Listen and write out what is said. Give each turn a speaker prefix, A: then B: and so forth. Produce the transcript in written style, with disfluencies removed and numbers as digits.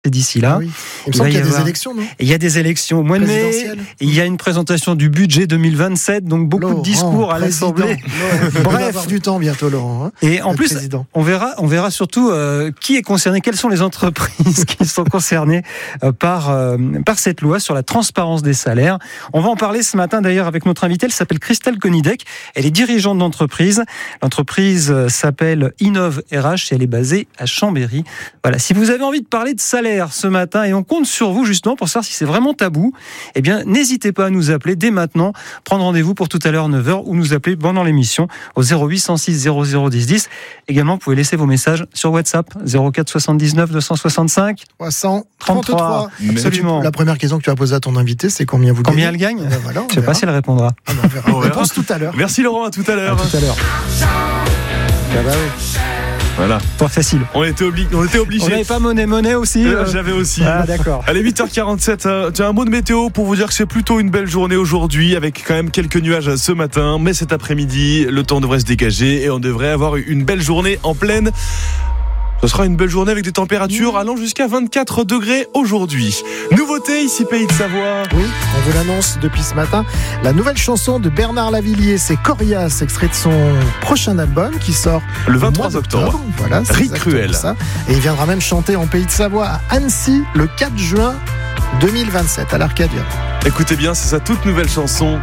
A: d'ici là.
B: Ah oui. Il me semble qu'il y a des élections, non ?
A: Il y a des élections au mois de mai. Il y a une présentation du budget 2027, donc beaucoup de discours à l'Assemblée.
B: Bref, on va avoir du temps bientôt, Laurent.
A: Et en plus, on verra surtout qui est concerné, quelles sont les entreprises qui sont concernées par cette loi sur la transparence des salaires. On va en parler ce matin d'ailleurs avec notre invitée. Elle s'appelle Christelle Konidek. Elle est dirigeante d'entreprise. L'entreprise s'appelle Innov RH et elle est basée à Chambéry. Voilà. Si vous avez envie de parler de salaire ce matin, et on compte sur vous justement pour savoir si c'est vraiment tabou, eh bien n'hésitez pas à nous appeler dès maintenant, prendre rendez-vous pour tout à l'heure 9h ou nous appeler pendant l'émission au 08 106 00 10 10. Également, vous pouvez laisser vos messages sur WhatsApp 04 79 265
B: 333.
A: Absolument.
B: La première question que tu as posée à ton invité, c'est combien vous gagnez ?
A: Combien elle gagne ?
B: Voilà,
A: je ne sais pas si elle répondra.
B: On verra. Réponse tout à l'heure.
C: Merci Laurent, à tout à l'heure.
B: À tout à l'heure.
A: Bah oui.
C: Voilà.
A: Pas facile.
C: On était obligés.
A: On n'avait pas monnaie aussi.
C: J'avais aussi.
A: Ah d'accord.
C: Allez, 8h47. Tu as un mot de météo pour vous dire que c'est plutôt une belle journée aujourd'hui, avec quand même quelques nuages ce matin, mais cet après-midi, le temps devrait se dégager et on devrait avoir une belle journée en pleine. Ce sera une belle journée avec des températures allant jusqu'à 24 degrés aujourd'hui. Nouveauté ici, Pays de Savoie.
B: Oui, on vous l'annonce depuis ce matin. La nouvelle chanson de Bernard Lavilliers, c'est Corias, extrait de son prochain album qui sort
C: le 23 octobre.
B: Voilà, c'est
C: Riz Cruel.
B: Ça. Et il viendra même chanter en Pays de Savoie à Annecy le 4 juin 2027 à l'Arcadia.
C: Écoutez bien, c'est sa toute nouvelle chanson.